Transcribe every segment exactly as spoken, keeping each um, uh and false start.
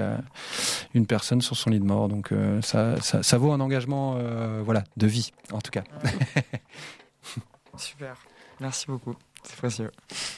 euh, une personne sur son lit de mort. Donc euh, ça, ça, ça vaut un engagement euh, voilà, de vie, en tout cas. Super, merci beaucoup, c'est précieux.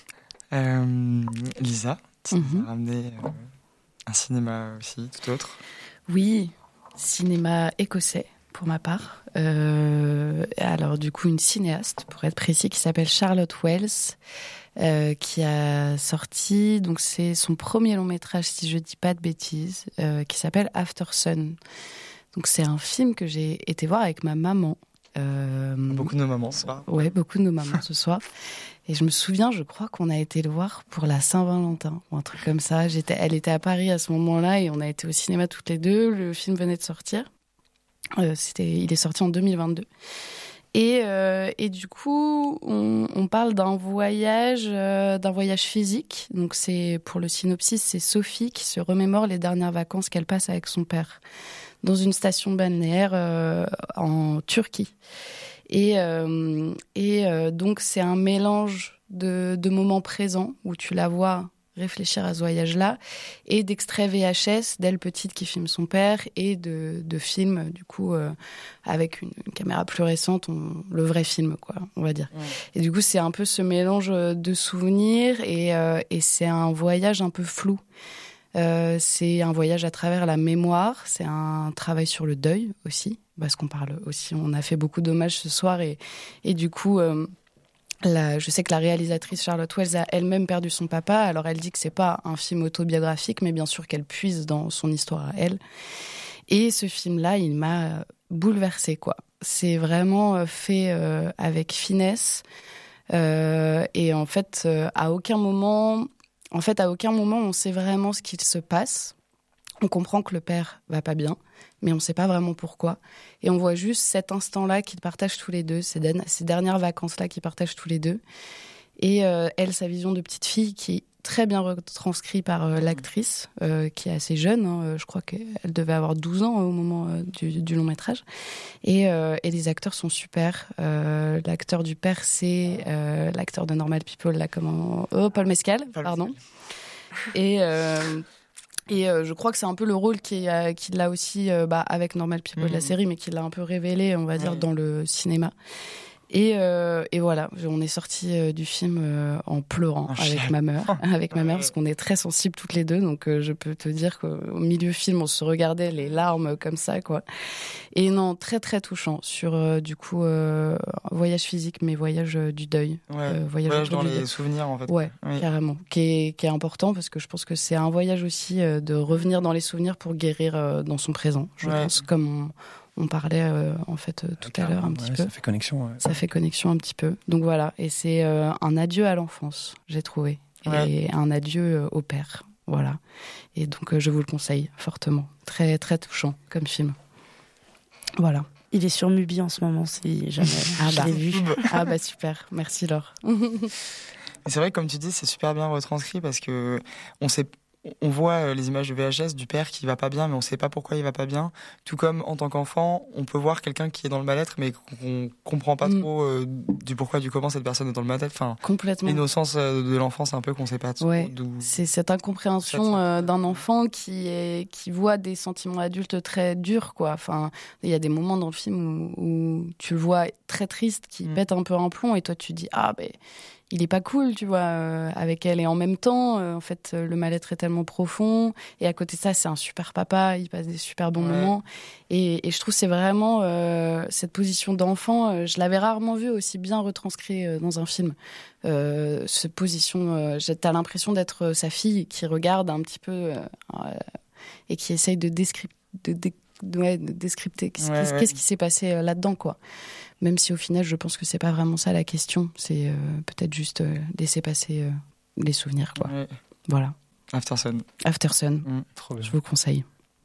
Euh, Lisa, tu Mm-hmm. nous as ramené euh, un cinéma aussi, tout autre. Oui, cinéma écossais pour ma part. Euh, alors du coup une cinéaste, pour être précis, qui s'appelle Charlotte Wells, euh, qui a sorti, donc c'est son premier long métrage si je dis pas de bêtises, euh, qui s'appelle After Sun. Donc c'est un film que j'ai été voir avec ma maman. Euh, Beaucoup de nos mamans ce soir. Ouais, beaucoup de nos mamans ce soir. Et je me souviens, je crois qu'on a été le voir pour la Saint-Valentin ou un truc comme ça. J'étais, elle était à Paris à ce moment-là et on a été au cinéma toutes les deux. Le film venait de sortir. Euh, c'était, il est sorti en deux mille vingt-deux. Et, euh, et du coup, on, on parle d'un voyage, euh, d'un voyage physique. Donc c'est, pour le synopsis, c'est Sophie qui se remémore les dernières vacances qu'elle passe avec son père dans une station balnéaire euh, en Turquie. Et, euh, et euh, donc, c'est un mélange de, de moments présents où tu la vois réfléchir à ce voyage-là et d'extraits V H S d'elle petite qui filme son père et de, de films, du coup, euh, avec une, une caméra plus récente, on, le vrai film, quoi, on va dire. Ouais. Et du coup, c'est un peu ce mélange de souvenirs et, euh, et c'est un voyage un peu flou. Euh, c'est un voyage à travers la mémoire, c'est un travail sur le deuil aussi, parce qu'on parle aussi, on a fait beaucoup d'hommages ce soir et, et du coup, euh, la, je sais que la réalisatrice Charlotte Wells a elle-même perdu son papa, alors elle dit que c'est pas un film autobiographique, mais bien sûr qu'elle puise dans son histoire à elle. Et ce film-là, il m'a bouleversée, quoi. C'est vraiment fait euh, avec finesse euh, et en fait, euh, à aucun moment... En fait, à aucun moment, on sait vraiment ce qu'il se passe. On comprend que le père va pas bien, mais on ne sait pas vraiment pourquoi. Et on voit juste cet instant-là qu'ils partagent tous les deux, ces, den- ces dernières vacances-là qu'ils partagent tous les deux. Et euh, elle, sa vision de petite fille, qui est très bien retranscrite par euh, l'actrice, euh, qui est assez jeune. Hein, je crois qu'elle devait avoir douze ans au moment euh, du, du long métrage. Et, euh, et les acteurs sont super. Euh, l'acteur du père, c'est euh, l'acteur de Normal People, là, comment... Oh, Paul Mescal, Paul pardon. Mescal. Et... Euh, Et euh, je crois que c'est un peu le rôle qu'il a, qu'il a aussi euh, bah, avec Normal People, mmh. la série, mais qu'il a un peu révélé, on va dire, ouais. dans le cinéma. Et, euh, et voilà, on est sortis euh, du film euh, en pleurant oh, avec ma mère, avec ma mère, parce qu'on est très sensibles toutes les deux. Donc euh, je peux te dire qu'au milieu film, on se regardait les larmes comme ça, quoi. Et non, très très touchant sur euh, du coup euh, voyage physique, mais voyage euh, du deuil, ouais. euh, voyage, voyage dans du les deuil. souvenirs en fait. Ouais, oui. carrément, qui est qui est important parce que je pense que c'est un voyage aussi euh, de revenir dans les souvenirs pour guérir euh, dans son présent. Je ouais. pense comme on, On parlait euh, en fait euh, tout à l'heure un petit ouais, peu. Ça fait connexion. Ouais. Ça fait connexion un petit peu. Donc voilà, et c'est euh, un adieu à l'enfance, j'ai trouvé, ouais. et un adieu euh, au père. Voilà. Et donc euh, je vous le conseille fortement. Très très touchant comme film. Voilà. Il est sur Mubi en ce moment, si jamais ah bah. je l'ai vu. Ah bah super, merci Laure. C'est vrai que comme tu dis, c'est super bien retranscrit parce que on sait. On voit les images de V H S du père qui va pas bien, mais on sait pas pourquoi il va pas bien. Tout comme en tant qu'enfant, on peut voir quelqu'un qui est dans le mal-être, mais qu'on comprend pas mm. trop euh, du pourquoi, du comment cette personne est dans le mal-être. Enfin, complètement. L'innocence de l'enfance, un peu qu'on sait pas trop ouais. d'où. C'est cette incompréhension euh, d'un enfant qui est qui voit des sentiments adultes très durs, quoi. Enfin, il y a des moments dans le film où, où tu le vois très triste, qui mm. pète un peu un plomb, et toi tu dis ah ben. Il est pas cool, tu vois, euh, avec elle. Et en même temps, euh, en fait, le mal-être est tellement profond. Et à côté de ça, c'est un super papa. Il passe des super bons ouais. moments. Et, et je trouve que c'est vraiment euh, cette position d'enfant. Euh, je l'avais rarement vu aussi bien retranscrit euh, dans un film. Euh, cette position, euh, t'as l'impression d'être sa fille qui regarde un petit peu euh, euh, et qui essaye de décrypter, de, de, ouais, de descripter qu'est-ce, ouais, qu'est-ce, ouais. qu'est-ce qui s'est passé euh, là-dedans, quoi. Même si au final, je pense que c'est pas vraiment ça la question. C'est euh, peut-être juste euh, laisser passer euh, les souvenirs, quoi. Ouais. Voilà. After Sun. After Sun. Mmh, trop bien. Je vous conseille.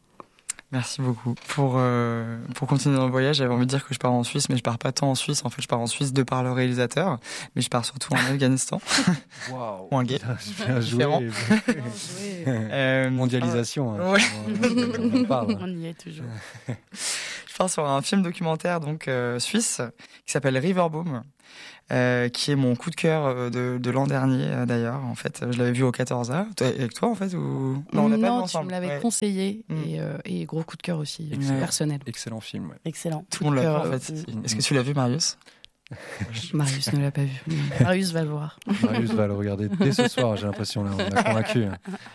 Merci beaucoup. Pour, euh, pour continuer dans le voyage, j'avais envie de dire que je pars en Suisse, mais je pars pas tant en Suisse. En fait, je pars en Suisse de par le réalisateur, mais je pars surtout en Afghanistan. Waouh. Ou un gay. Bien joué. Bien joué. euh, Mondialisation. Ah, ouais. on, parle. On y est toujours. Je pars sur un film documentaire donc euh, suisse qui s'appelle Riverboom. euh, qui est mon coup de cœur de, de l'an dernier euh, d'ailleurs. En fait, je l'avais vu au quatorze A. Avec toi, en fait, ou non, on l'a pas non vu ensemble. Tu me l'avais ouais. conseillé mm. et, euh, et gros coup de cœur aussi, Excellent. personnel. Excellent film. Ouais. Excellent. Tout le monde l'a vu, en fait. Mm. Est-ce que tu l'as vu, Marius? Marius ne l'a pas vu. Marius va le voir. Marius va le regarder dès ce soir, j'ai l'impression, là, on l'a convaincu.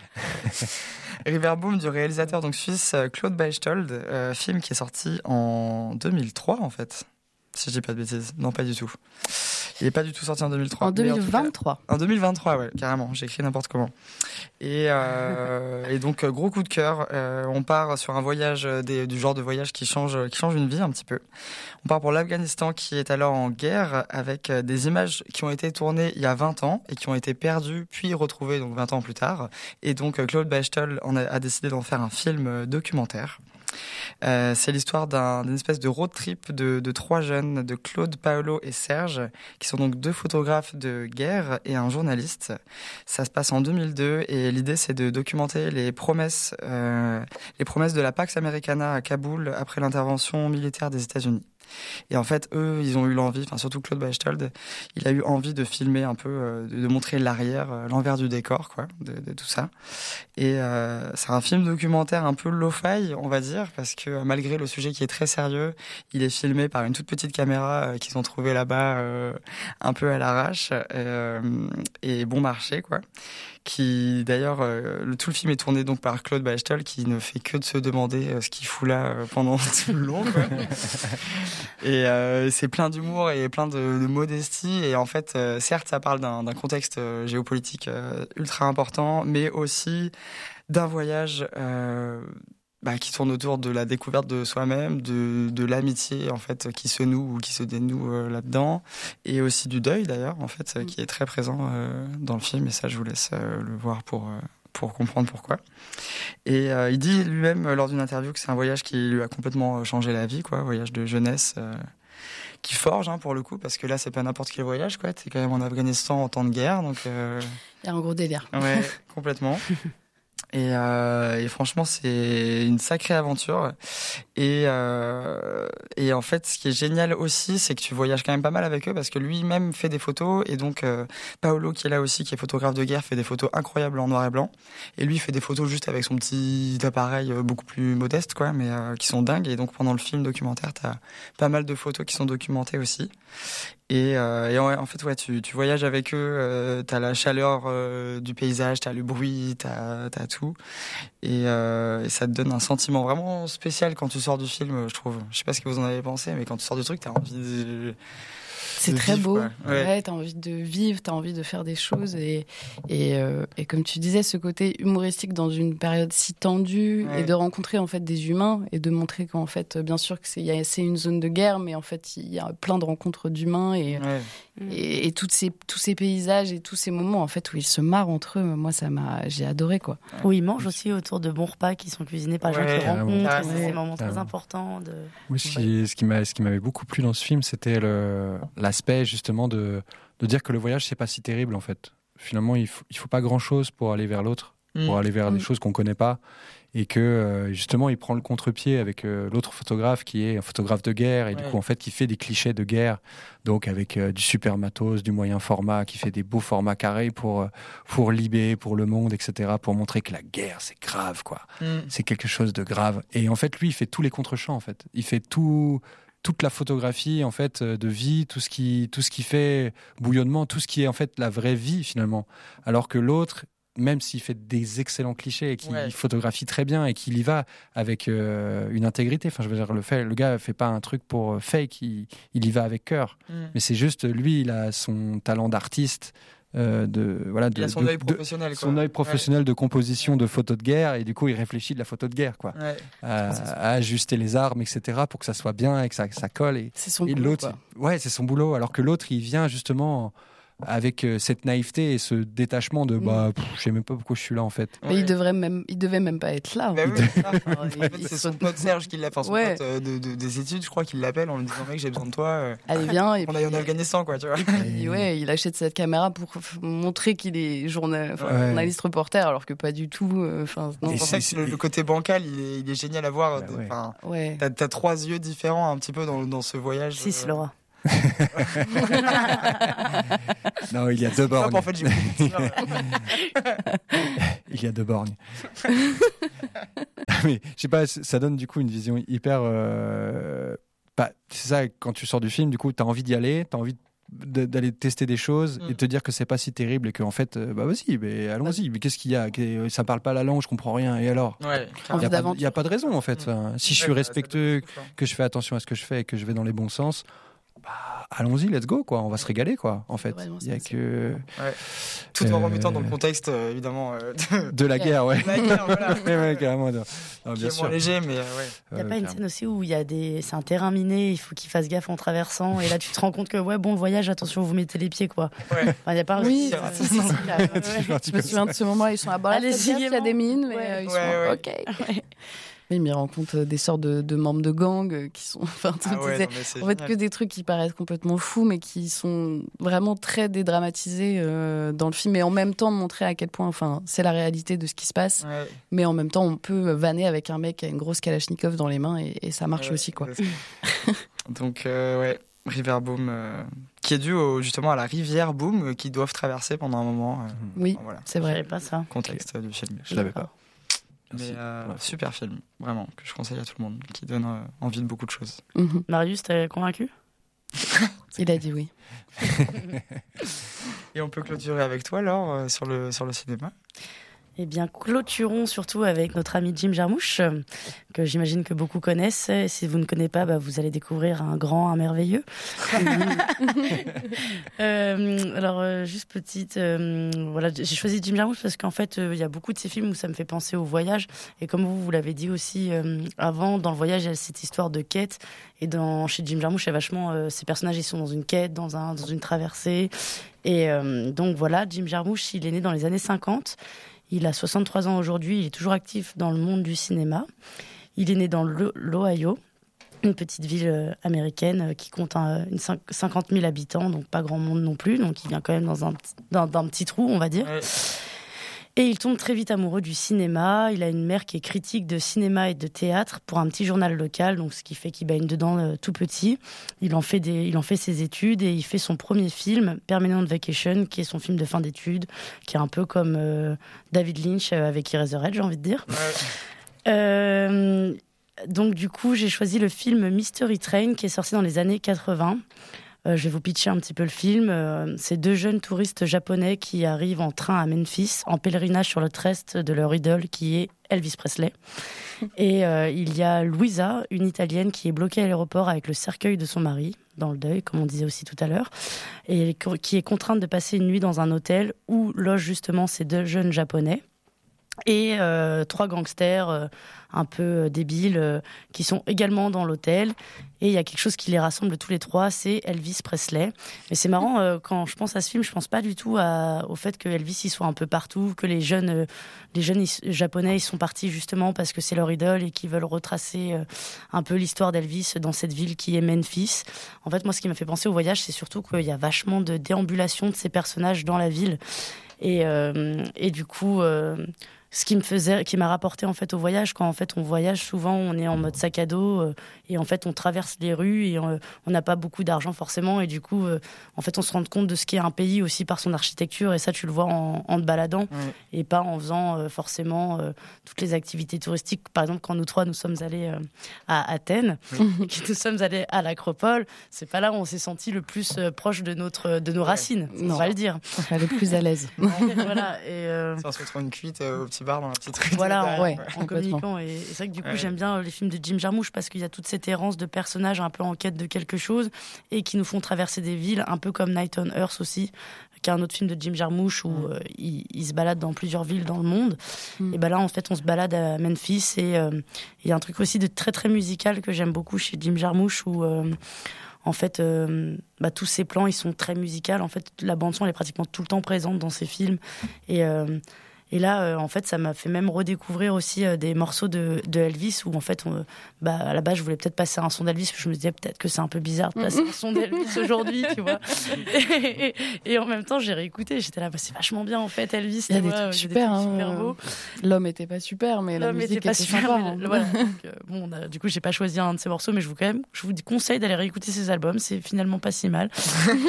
Riverboom du réalisateur donc suisse Claude Bechtold, euh, film qui est sorti en deux mille trois en fait, si je dis pas de bêtises. Non, pas du tout. Il est pas du tout sorti en deux mille trois. En deux mille vingt-trois. En, en deux mille vingt-trois, ouais, carrément. J'ai écrit n'importe comment. Et, euh, et donc gros coup de cœur. Euh, on part sur un voyage des, du genre de voyage qui change, qui change une vie un petit peu. On part pour l'Afghanistan qui est alors en guerre avec des images qui ont été tournées il y a vingt ans et qui ont été perdues puis retrouvées donc vingt ans plus tard. Et donc Claude Bechtold en a, a décidé d'en faire un film documentaire. Euh, c'est l'histoire d'un, d'une espèce de road trip de, de trois jeunes, de Claude, Paolo et Serge, qui sont donc deux photographes de guerre et un journaliste. Ça se passe en deux mille deux et l'idée c'est de documenter les promesses, euh, les promesses de la Pax Americana à Kaboul après l'intervention militaire des États-Unis. Et en fait, eux, ils ont eu l'envie, enfin surtout Claude Bechtold, il a eu envie de filmer un peu, euh, de, de montrer l'arrière, euh, l'envers du décor, quoi, de, de tout ça. Et euh, c'est un film documentaire un peu lo-fi, on va dire, parce que euh, malgré le sujet qui est très sérieux, il est filmé par une toute petite caméra euh, qu'ils ont trouvée là-bas, euh, un peu à l'arrache, euh, et bon marché, quoi. Qui d'ailleurs euh, le, tout le film est tourné donc par Claude Bechtold qui ne fait que de se demander euh, ce qu'il fout là euh, pendant tout le long, quoi. Et euh, c'est plein d'humour et plein de, de modestie et en fait euh, certes ça parle d'un, d'un contexte euh, géopolitique euh, ultra important mais aussi d'un voyage euh, bah, qui tourne autour de la découverte de soi-même, de, de l'amitié en fait qui se noue ou qui se dénoue euh, là-dedans, et aussi du deuil d'ailleurs en fait euh, qui est très présent euh, dans le film et ça je vous laisse euh, le voir pour euh, pour comprendre pourquoi. Et euh, il dit lui-même euh, lors d'une interview que c'est un voyage qui lui a complètement changé la vie, quoi, voyage de jeunesse euh, qui forge hein, pour le coup parce que là c'est pas n'importe quel voyage, quoi. T'es quand même en Afghanistan en temps de guerre donc. Euh... Il y a un gros délire. Ouais, complètement. Et, euh, et franchement, c'est une sacrée aventure. Et, euh, et en fait, ce qui est génial aussi, c'est que tu voyages quand même pas mal avec eux parce que lui-même fait des photos. Et donc, euh, Paolo, qui est là aussi, qui est photographe de guerre, fait des photos incroyables en noir et blanc. Et lui, fait des photos juste avec son petit appareil beaucoup plus modeste, quoi, mais euh, qui sont dingues. Et donc, pendant le film documentaire, t'as pas mal de photos qui sont documentées aussi. Et, euh, et en, en fait, ouais, tu, tu voyages avec eux, euh, t'as la chaleur euh, du paysage, t'as le bruit, t'as, t'as tout. Et, euh, et ça te donne un sentiment vraiment spécial quand tu sors du film, je trouve. Je sais pas ce que vous en avez pensé, mais quand tu sors du truc, t'as envie de... C'est très vivre, beau. ouais. Ouais, t'as envie de vivre, t'as envie de faire des choses et et, euh, et comme tu disais, ce côté humoristique dans une période si tendue ouais. et de rencontrer en fait des humains et de montrer qu'en fait, bien sûr que c'est y a, c'est une zone de guerre, mais en fait il y a plein de rencontres d'humains et ouais. et, et toutes ces tous ces paysages et tous ces moments en fait où ils se marrent entre eux. Moi, ça m'a, j'ai adoré quoi. Où ils mangent aussi autour de bons repas qui sont cuisinés par les ouais, gens qu'ils rencontrent. ouais. C'est des moments Ouais. très importants. De... Oui, ce qui, ce qui m'a, ce qui m'avait beaucoup plu dans ce film, c'était le, l'aspect justement de, de dire que le voyage, c'est pas si terrible en fait. Finalement, il faut, il faut pas grand chose pour aller vers l'autre, Mm. pour aller vers Mm. des choses qu'on connaît pas, et que euh, justement, il prend le contre-pied avec euh, l'autre photographe qui est un photographe de guerre, et Ouais. du coup, en fait, qui fait des clichés de guerre, donc avec euh, du super matos, du moyen format, qui fait des beaux formats carrés pour euh, pour Libé, pour Le Monde, et cetera, pour montrer que la guerre, c'est grave, quoi. Mm. C'est quelque chose de grave. Et en fait, lui, il fait tous les contre-champs, en fait. Il fait tout, toute la photographie, en fait, de vie, tout ce qui, tout ce qui fait bouillonnement, tout ce qui est, en fait, la vraie vie, finalement. Alors que l'autre, même s'il fait des excellents clichés et qu'il Ouais. photographie très bien et qu'il y va avec euh, une intégrité, enfin, je veux dire, le fait, le gars fait pas un truc pour euh, fake, il, il y va avec cœur. Mm. Mais c'est juste, lui, il a son talent d'artiste, euh, de, voilà, de, Il a son de- œil de- professionnel, quoi. son œil professionnel de composition de photos de guerre, et du coup il réfléchit de la photo de guerre, quoi, Ouais. à, à ajuster les armes, et cetera, pour que ça soit bien et que ça, ça colle. Et, C'est son et boulot, l'autre, quoi. il- ouais, c'est son boulot. Alors que l'autre, il vient justement avec euh, cette naïveté et ce détachement de Mm. bah, pff, je sais même pas pourquoi je suis là en fait. Mais Ouais. il devrait même, il devait même pas être là. Bah en oui, fait. c'est ça. Alors, En il- fait, il c'est se- son pote Serge qui l'a fait, son Ouais. pote euh, de, de- des études, je crois qu'il l'appelle en lui disant mec j'ai besoin de toi. euh, Allez bien et On puis, aille en Afghanistan, quoi, tu vois. et puis, ouais, il achète cette caméra pour f- montrer qu'il est journal, enfin, Ouais. journaliste reporter alors que pas du tout. euh, Enfin, non, Et C'est pour ça c'est- que le, le côté bancal, il est, il est génial à voir. Bah de- ouais. enfin, ouais. T'as, t'as trois yeux différents un petit peu dans, dans ce voyage. Six, euh, Laura. Non, il y a deux borgnes. En fait, j'ai voulu dire. Il y a deux borgnes. Mais je sais pas, ça donne du coup une vision hyper. Euh... Bah, c'est ça, quand tu sors du film, du coup, t'as envie d'y aller, t'as envie de, d'aller tester des choses mm. et te dire que c'est pas si terrible et qu'en fait, euh, bah vas-y, mais allons-y. Mais qu'est-ce qu'il y a? Ça parle pas la langue, je comprends rien. Et alors? Ouais, il y a pas, il y a pas de raison en fait. Mm. Enfin, si je suis ouais, respectueux, que je fais attention à ce que je fais et que je vais dans les bons sens. Bah, allons-y, let's go, quoi. On va se régaler, quoi. En fait, il y a que ouais. Tout en euh... remettant dans le contexte, euh, évidemment, euh, de... de la guerre, ouais. La guerre, voilà. ouais, ouais, carrément. Non, bien qui est sûr. Moins léger, mais euh, ouais. Il n'y a euh, pas une scène aussi où il y a des, c'est un terrain miné, il faut qu'ils fassent gaffe en traversant, et là tu te rends compte que ouais, bon, le voyage, attention, vous mettez les pieds, quoi. Ouais. Enfin, y a pas. Oui. Un... Si, si, si, je me souviens de ce moment, ils sont à bord. Il y a des mines, mais ouais. ils ouais, sont ouais. ok. Ouais. Mais il me rencontre des sortes de, de membres de gangs qui sont, enfin, ah ouais, non, en fait, que des trucs qui paraissent complètement fous, mais qui sont vraiment très dédramatisés euh, dans le film, et en même temps montrer à quel point, enfin, c'est la réalité de ce qui se passe, ouais. mais en même temps, on peut vanner avec un mec qui a une grosse Kalachnikov dans les mains, et, et ça marche ouais, aussi, quoi. Donc, euh, ouais, River Boom, euh, qui est dû au, justement à la rivière Boom euh, qu'ils doivent traverser pendant un moment. Euh, oui, enfin, voilà. c'est vrai. Je savais pas ça. Contexte okay. du film. Je l'avais pas. Mais euh, super film, vraiment, que je conseille à tout le monde, qui donne euh, envie de beaucoup de choses. Mm-hmm. Marius, t'es convaincu? Il a dit oui. Et on peut clôturer avec toi, Laure, euh, sur le, sur le cinéma. Eh bien, clôturons surtout avec notre ami Jim Jarmusch, que j'imagine que beaucoup connaissent. Et si vous ne connaissez pas, bah, vous allez découvrir un grand, un merveilleux. euh, alors, euh, juste petite... Euh, voilà, j'ai choisi Jim Jarmusch parce qu'en fait, il euh, y a beaucoup de ces films où ça me fait penser au voyage. Et comme vous, vous l'avez dit aussi euh, avant, dans le voyage, il y a cette histoire de quête. Et dans, chez Jim Jarmusch, il y a vachement... Euh, ces personnages, ils sont dans une quête, dans, un, dans une traversée. Et euh, donc, voilà, Jim Jarmusch, il est né dans les années cinquante. Il a soixante-trois ans aujourd'hui, il est toujours actif dans le monde du cinéma. Il est né dans l'Ohio, une petite ville américaine qui compte un, une cinquante mille habitants, donc pas grand monde non plus. Donc il vient quand même dans un, dans, dans un petit trou, on va dire. Ouais. Et il tombe très vite amoureux du cinéma. Il a une mère qui est critique de cinéma et de théâtre pour un petit journal local, donc ce qui fait qu'il baigne dedans euh, tout petit. Il en fait des, il en fait ses études et il fait son premier film, Permanent Vacation, qui est son film de fin d'études, qui est un peu comme euh, David Lynch avec Eraserhead, j'ai envie de dire. Ouais. Euh, donc du coup, j'ai choisi le film Mystery Train, qui est sorti dans les années quatre-vingts. Euh, je vais vous pitcher un petit peu le film. Euh, c'est deux jeunes touristes japonais qui arrivent en train à Memphis, en pèlerinage sur le trest de leur idole qui est Elvis Presley. Et euh, il y a Louisa, une Italienne qui est bloquée à l'aéroport avec le cercueil de son mari, dans le deuil, comme on disait aussi tout à l'heure, et qui est contrainte de passer une nuit dans un hôtel où logent justement ces deux jeunes Japonais. Et euh, trois gangsters euh, un peu euh, débiles euh, qui sont également dans l'hôtel. Et il y a quelque chose qui les rassemble tous les trois, c'est Elvis Presley. Mais c'est marrant, euh, quand je pense à ce film, je pense pas du tout à, au fait que Elvis il soit un peu partout, que les jeunes, euh, les jeunes ils, japonais ils sont partis justement parce que c'est leur idole et qu'ils veulent retracer euh, un peu l'histoire d'Elvis dans cette ville qui est Memphis. En fait, moi, ce qui m'a fait penser au voyage, c'est surtout qu'il y a vachement de déambulation de ces personnages dans la ville. Et, euh, et du coup... Euh, ce qui me faisait, qui m'a rapporté en fait au voyage, quand en fait on voyage souvent, on est en mode sac à dos euh, et en fait on traverse les rues et euh, on n'a pas beaucoup d'argent forcément et du coup euh, en fait on se rend compte de ce qu'est un pays aussi par son architecture et ça tu le vois en, en te baladant ouais. Et pas en faisant euh, forcément euh, toutes les activités touristiques. Par exemple quand nous trois nous sommes allés euh, à Athènes oui. Et que nous sommes allés à l'Acropole, c'est pas là où on s'est senti le plus euh, proche de notre de nos ouais. racines, on va le dire. Enfin, le plus à l'aise. Voilà et euh... ça, on se retrouve une cuite euh, au petit bar dans la petite rue. Voilà, en, ouais, en communiquant. Et c'est vrai que du coup, ouais. J'aime bien les films de Jim Jarmusch parce qu'il y a toute cette errance de personnages un peu en quête de quelque chose et qui nous font traverser des villes, un peu comme Night on Earth aussi, qui est un autre film de Jim Jarmusch où mm. euh, il, il se balade dans plusieurs villes dans le monde. Mm. Et ben là, en fait, on se balade à Memphis et il euh, y a un truc aussi de très très musical que j'aime beaucoup chez Jim Jarmusch où euh, en fait, euh, bah, tous ces plans, ils sont très musicaux. En fait, la bande-son, elle est pratiquement tout le temps présente dans ces films. Et, euh, Et là, euh, en fait, ça m'a fait même redécouvrir aussi euh, des morceaux de, de Elvis où, en fait, on, bah, à la base, je voulais peut-être passer un son d'Elvis, puis je me disais peut-être que c'est un peu bizarre de passer un son d'Elvis aujourd'hui, tu vois. Et, et, et en même temps, j'ai réécouté, j'étais là, bah, c'est vachement bien, en fait, Elvis. Il y a tu des vois, trucs des super, trucs hein. super beaux. L'homme était pas super, mais la L'homme musique était était pas super, sympa. mais hein. le- voilà. Donc, euh, bon, on a- du coup, j'ai pas choisi un de ces morceaux, mais je vous, quand même, je vous conseille d'aller réécouter ces albums, c'est finalement pas si mal.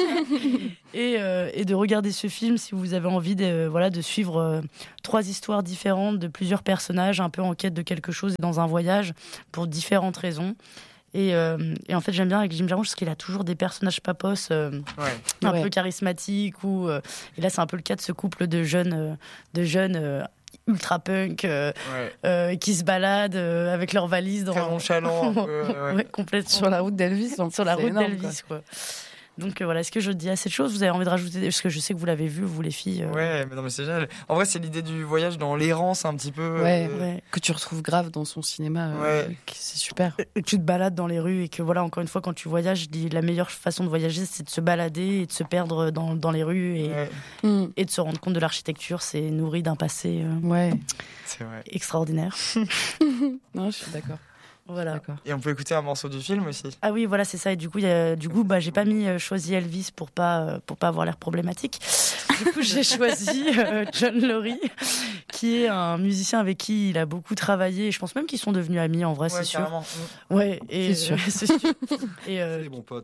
et, euh, et de regarder ce film si vous avez envie de, voilà, de suivre euh, trois histoires différentes de plusieurs personnages un peu en quête de quelque chose et dans un voyage pour différentes raisons. Et, euh, et en fait, j'aime bien avec Jim Jarmusch parce qu'il a toujours des personnages papos euh, Ouais. un Ouais. peu charismatiques. Ou, euh, et là, c'est un peu le cas de ce couple de jeunes, euh, de jeunes euh, ultra punk euh, Ouais. euh, qui se baladent euh, avec leurs valises dans Très nonchalant, un peu, ouais. Ouais, complètement. Sur la route d'Elvis, en Sur plus, la c'est route énorme, d'Elvis, quoi. Donc euh, voilà, est-ce que je dis assez de choses? Vous avez envie de rajouter? Parce que je sais que vous l'avez vu, vous les filles. euh, Ouais, mais non, mais c'est génial. En vrai, c'est l'idée du voyage dans l'errance un petit peu. Ouais. euh, ouais. Que tu retrouves grave dans son cinéma. euh, Ouais. qui- C'est super. Et tu te balades dans les rues et que voilà, encore une fois, quand tu voyages, je dis la meilleure façon de voyager, c'est de se balader et de se perdre dans, dans les rues et, Ouais, Mm. et de se rendre compte de l'architecture. C'est nourri d'un passé euh, Ouais. c'est vrai. extraordinaire. Non, je suis d'accord. Voilà. D'accord. Et on peut écouter un morceau du film aussi. Ah oui, voilà, c'est ça. Et du coup, il y a- du coup, bah, j'ai pas mis euh, choisi Elvis pour pas euh, pour pas avoir l'air problématique. Du coup, j'ai choisi euh, John Lorry, qui est un musicien avec qui il a beaucoup travaillé. Et je pense même qu'ils sont devenus amis. En vrai, Ouais, c'est sûr. carrément. Ouais, et C'est sûr. euh, c'est sûr. Et, euh, C'est des bons potes.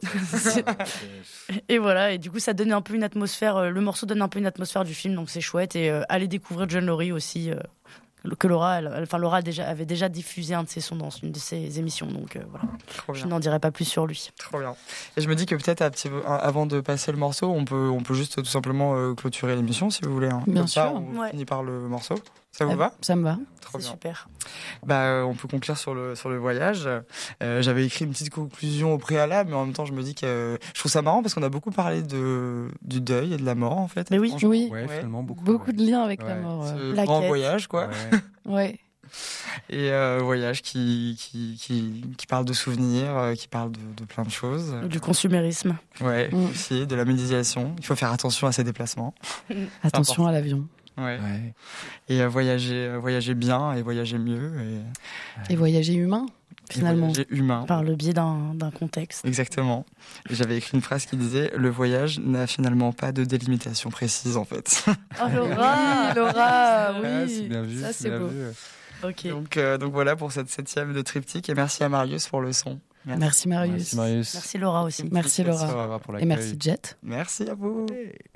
et voilà. Et du coup, ça donne un peu une atmosphère. euh, Le morceau donne un peu une atmosphère du film, donc c'est chouette. Et euh, allez découvrir John Lorry aussi. euh, que Laura, elle- enfin Laura a déjà, avait déjà diffusé un de ses sons dans une de ses émissions, donc euh, voilà. Trop Je bien. n'en dirai pas plus sur lui. Trop bien. Et je me dis que peut-être à petit- avant de passer le morceau, on peut, on peut juste tout simplement euh, clôturer l'émission si vous voulez. hein. Bien Comme ça, sûr. on Ouais. finit par le morceau. Ça vous Ah, va? Ça me va. Trop C'est bien. super. Bah, euh, on peut conclure sur le, sur le voyage. Euh, j'avais écrit une petite conclusion au préalable, mais en même temps, je me dis que euh, je trouve ça marrant parce qu'on a beaucoup parlé de, du deuil et de la mort, en fait. Mais oui. Franchement, Oui. Ouais, Ouais. finalement, beaucoup. Beaucoup ouais. de liens avec la Ouais. mort. euh. Ce La grand quête. voyage, quoi. Ouais. Ouais. Et euh, voyage qui, qui, qui, qui parle de souvenirs, euh, qui parle de, de plein de choses. Du consumérisme. Ouais, Mm. aussi, de la médiation. Il faut faire attention à ses déplacements. Attention à l'avion. Ouais. Ouais. Et euh, voyager, euh, voyager bien et voyager mieux. Et, Et voyager humain, et finalement. voyager humain. Par le biais d'un d'un contexte. Exactement. Et j'avais écrit une phrase qui disait « Le voyage n'a finalement pas de délimitation précise, en fait. Oh Laura, Laura, Ah, oui. c'est bien vu. Ça, c'est bien beau. vu. Ok. » donc, euh, donc voilà pour cette septième de triptyque. Et merci à Marius pour le son. Merci Marius. Merci Marius. Merci Laura aussi. Merci Laura. Au revoir pour Et l'accueil. merci Jet. Merci à vous. Hey.